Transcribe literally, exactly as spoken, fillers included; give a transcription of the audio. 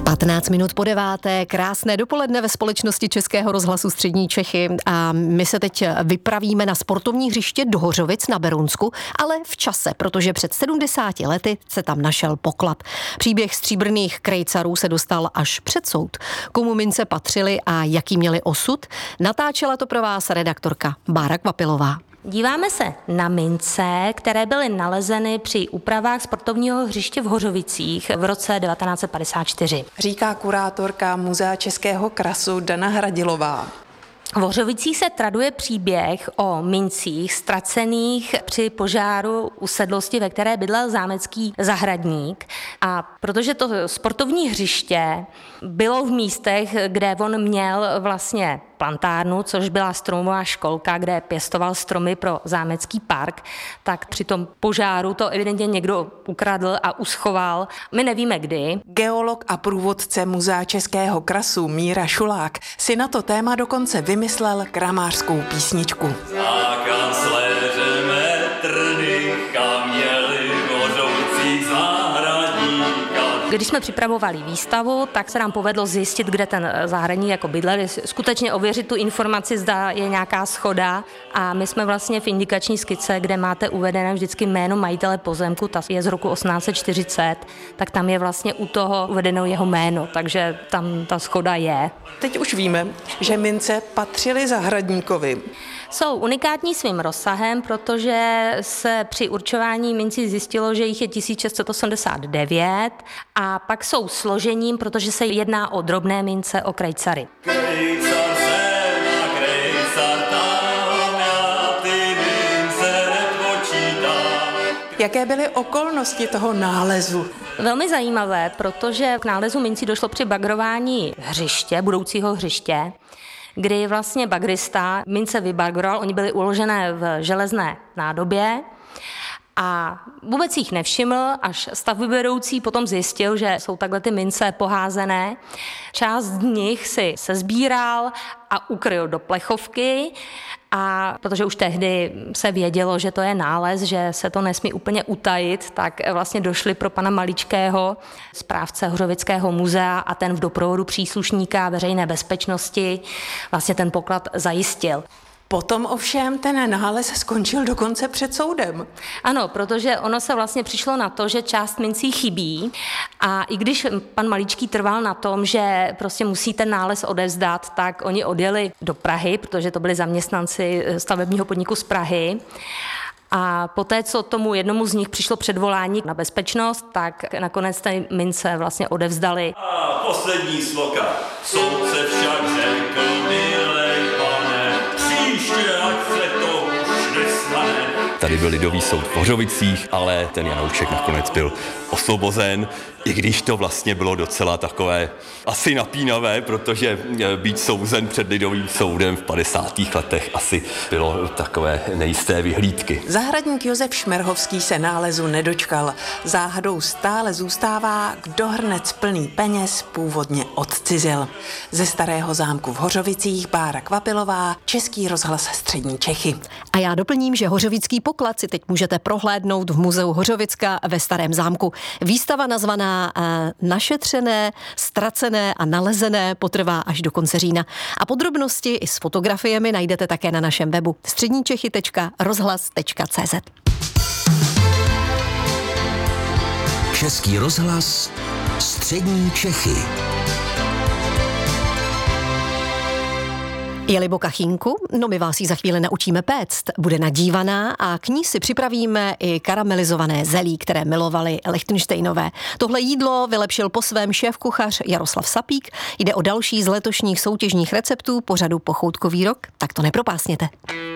patnáct minut po deváté, krásné dopoledne ve společnosti Českého rozhlasu Střední Čechy a my se teď vypravíme na sportovní hřiště do Hořovic na Berounsku, ale v čase, protože před sedmdesáti lety se tam našel poklad. Příběh stříbrných krejcarů se dostal až před soud. Komu mince patřily a jaký měli osud, natáčela to pro vás redaktorka Bára Kvapilová. Díváme se na mince, které byly nalezeny při úpravách sportovního hřiště v Hořovicích v roce devatenáct set padesát čtyři. Říká kurátorka Muzea Českého krasu Dana Hradilová. V Hořovicích se traduje příběh o mincích ztracených při požáru usedlosti, ve které bydlel zámecký zahradník. A protože to sportovní hřiště bylo v místech, kde on měl vlastně plantárnu, což byla stromová školka, kde pěstoval stromy pro zámecký park, tak při tom požáru to evidentně někdo ukradl a uschoval. My nevíme kdy. Geolog a průvodce Muzea Českého krasu Míra Šulák si na to téma dokonce vymyslel kramářskou písničku. A kancléře Metternich měli v Hořovicích zahradníka. Když jsme připravovali výstavu, tak se nám povedlo zjistit, kde ten zahradník jako bydlel, skutečně ověřit tu informaci, zda je nějaká shoda, a my jsme vlastně v indikační skice, kde máte uvedené vždycky jméno majitele pozemku, ta je z roku osmnáct set čtyřicet, tak tam je vlastně u toho uvedeno jeho jméno, takže tam ta shoda je. Teď už víme, že mince patřily zahradníkovi. Jsou unikátní svým rozsahem, protože se při určování mincí zjistilo, že jich je tisíc šest set osmdesát devět, a pak jsou složením, protože se jedná o drobné mince, o krejcary. Krejcar sem a krejcar tam, já ty mince nepočítám. Jaké byly okolnosti toho nálezu? Velmi zajímavé, protože k nálezu mincí došlo při bagrování hřiště, budoucího hřiště, kdy vlastně bagrista mince vybagroval, oni byly uložené v železné nádobě a vůbec jich nevšiml, až stavbyvedoucí potom zjistil, že jsou takhle ty mince poházené. Část z nich si sesbíral a ukryl do plechovky, a protože už tehdy se vědělo, že to je nález, že se to nesmí úplně utajit, tak vlastně došli pro pana Maličkého, správce Hořovického muzea, a ten v doprovodu příslušníka veřejné bezpečnosti vlastně ten poklad zajistil. Potom ovšem ten nález skončil dokonce před soudem. Ano, protože ono se vlastně přišlo na to, že část mincí chybí, a i když pan Maličký trval na tom, že prostě musí ten nález odevzdat, tak oni odjeli do Prahy, protože to byli zaměstnanci stavebního podniku z Prahy. A poté, co tomu jednomu z nich přišlo předvolání na bezpečnost, tak nakonec ty mince vlastně odevzdali. A poslední sloka. Soudce však řekl, milej pane, příště ať se to už nestane. Tady byl lidový soud v Hořovicích, ale ten Janoušek nakonec byl osvobozen, i když to vlastně bylo docela takové asi napínavé, protože být souzen před lidovým soudem v padesátých letech asi bylo takové nejisté vyhlídky. Zahradník Josef Šmerhovský se nálezu nedočkal. Záhadou stále zůstává, kdo hrnec plný peněz původně odcizil. Ze Starého zámku v Hořovicích Bára Kvapilová, Český rozhlas Střední Čechy. A já doplním, že hořovický poklad si teď můžete prohlédnout v Muzeu Hořovicka ve Starém zámku. Výstava nazvaná Našetřené, ztracené a nalezené potrvá až do konce října. A podrobnosti i s fotografiemi najdete také na našem webu středníčechy tečka rozhlas tečka cé zet. Český rozhlas Střední Čechy. Je libo kachínku? No, my vás ji za chvíli naučíme péct. Bude nadívaná a k ní si připravíme i karamelizované zelí, které milovali Lichtenštejnové. Tohle jídlo vylepšil po svém šéfkuchař Jaroslav Sapík. Jde o další z letošních soutěžních receptů pořadu Pochoutkový rok, tak to nepropásněte.